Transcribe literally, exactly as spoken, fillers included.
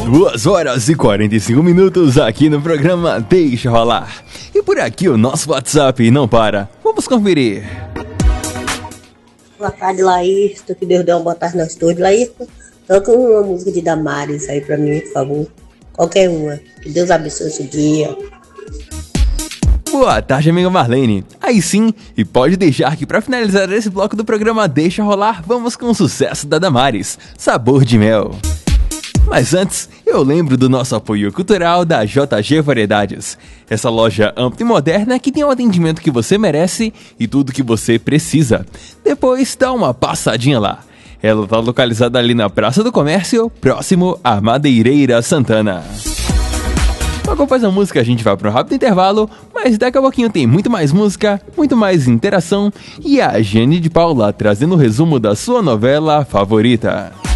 duas horas e quarenta e cinco minutos aqui no programa Deixa Rolar. E por aqui o nosso WhatsApp não para. Vamos conferir. Boa tarde, Laís. Que Deus dê uma boa tarde nós todos. Laís, toca uma música de Damares aí pra mim, por favor. Qualquer uma. Que Deus abençoe esse dia. Boa tarde, amiga Marlene. Aí sim, e pode deixar que pra finalizar esse bloco do programa Deixa Rolar, vamos com o sucesso da Damares, Sabor de Mel. Mas antes, eu lembro do nosso apoio cultural da J G Variedades. Essa loja ampla e moderna que tem o atendimento que você merece e tudo que você precisa. Depois dá uma passadinha lá. Ela está localizada ali na Praça do Comércio, próximo à Madeireira Santana. Logo após a música a gente vai para um rápido intervalo, mas daqui a pouquinho tem muito mais música, muito mais interação e a Jane de Paula trazendo o resumo da sua novela favorita.